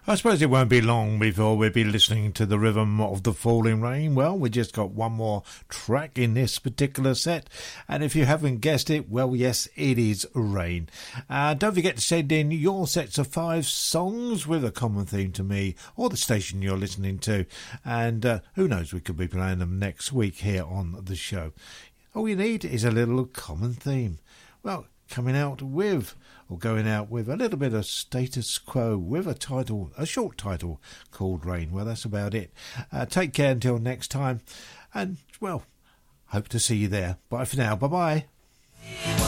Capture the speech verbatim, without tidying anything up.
I suppose it won't be long before we'll be listening to the rhythm of the falling rain. Well, we just got one more track in this particular set, and if you haven't guessed it, well, yes, it is Rain. Uh, don't forget to send in your sets of five songs with a common theme to me or the station you're listening to, and uh, who knows, we could be playing them next week here on the show. All you need is a little common theme. Well, coming out with, or going out with, a little bit of Status Quo with a title, a short title called Rain. Well, that's about it. Uh, take care until next time, and, well, hope to see you there. Bye for now. Bye-bye.